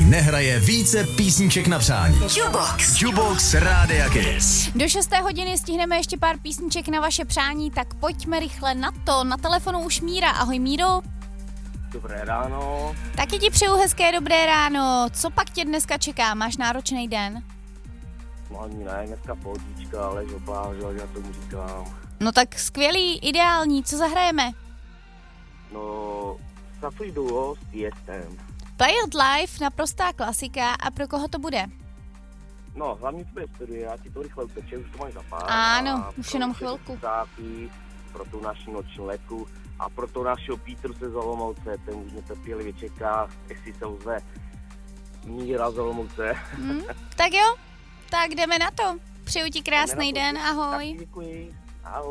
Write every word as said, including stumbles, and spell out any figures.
nehraje více písniček na přání. Jukebox. Jukebox Rádia Kiss. Do šesté hodiny stihneme ještě pár písniček na vaše přání, tak pojďme rychle na to. Na telefonu už Míra. Ahoj Míro. Dobré ráno. Taky ti přeju hezké dobré ráno. Co pak tě dneska čeká? Máš náročný den? No ani ne, dneska pohodička, ale že pláže, já tomu říkám. No tak skvělý, ideální. Co zahrajeme? No, Safri Duo s Tiestem. Play It Live, naprostá klasika. A pro koho to bude? No, hlavně to bude studie, já ti to rychle uteču, už to máš zapát. Ano, už jenom chvilku. Státy, pro tu naši noční letu a pro to našeho Pítru se z Olomouce, ten už netrpělivě čeká, jestli se ozve Míra z Olomouce. Hmm, tak jo, tak jdeme na to. Přeju ti krásný den, ahoj. Tak děkuji. Ahoj.